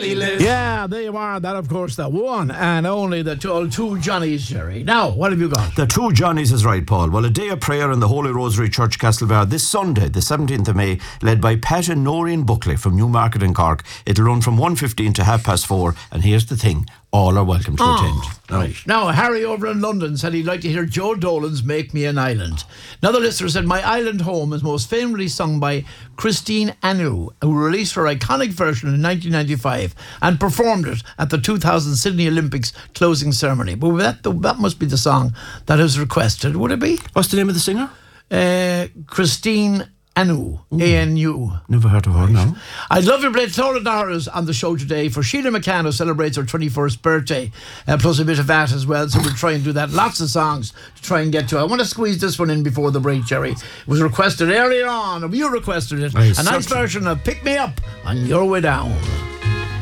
Valley live. Yeah, there you are. That, of course, the one and only the two Johnnies, Jerry. Now, what have you got? The two Johnnies is right, Paul. Well, a day of prayer in the Holy Rosary Church, Castlebar, this Sunday, the 17th of May, led by Pat and Noreen Buckley from Newmarket in Cork. It'll run from 1:15 to 4:30. And here's the thing, all are welcome to attend. Right. Now, Harry over in London said he'd like to hear Joe Dolan's Make Me an Island. Another listener said, My Island Home is most famously sung by Christine Anu, who released her iconic version in 1995 and performed it at the 2000 Sydney Olympics closing ceremony. But that must be the song that is requested, would it be? What's the name of the singer? Christine Anu, A-N-U. Never heard of her, no. I'd love to play Clora Doris on the show today for Sheila McCann, who celebrates her 21st birthday, plus a bit of that as well, so we'll try and do that. Lots of songs to try and get to. I want to squeeze this one in before the break, Jerry. It was requested earlier on, or you requested it. A nice version of Pick Me Up on Your Way Down.